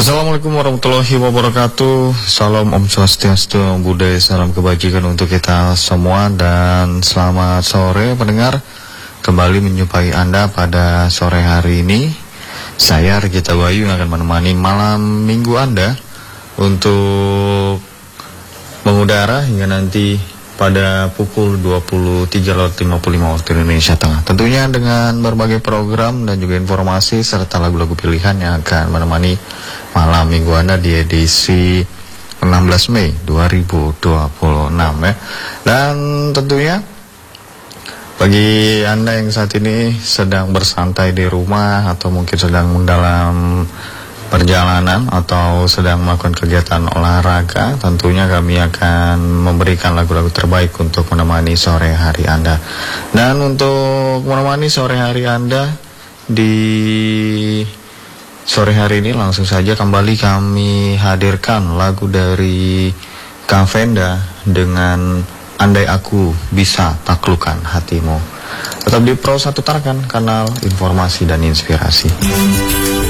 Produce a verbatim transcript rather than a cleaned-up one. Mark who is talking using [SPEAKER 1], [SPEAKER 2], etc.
[SPEAKER 1] Assalamualaikum warahmatullahi wabarakatuh. Salam Om Swastiastu, Om Budaya, salam kebajikan untuk kita semua. Dan selamat sore pendengar, kembali menjumpai Anda pada sore hari ini. Saya Regita Bayu yang akan menemani malam minggu Anda untuk mengudara hingga nanti pada pukul dua puluh tiga lima puluh lima waktu Indonesia Tengah. Tentunya dengan berbagai program dan juga informasi serta lagu-lagu pilihan yang akan menemani malam minggu Anda di edisi enam belas Mei dua ribu dua puluh enam ya. Dan tentunya bagi Anda yang saat ini sedang bersantai di rumah atau mungkin sedang dalam perjalanan atau sedang melakukan kegiatan olahraga, tentunya kami akan memberikan lagu-lagu terbaik untuk menemani sore hari Anda. Dan untuk menemani sore hari Anda di sore hari ini, langsung saja kembali kami hadirkan lagu dari Kang Venda dengan Andai Aku Bisa Taklukkan Hatimu. Tetap di Pro satu Tarakan, kanal informasi dan inspirasi.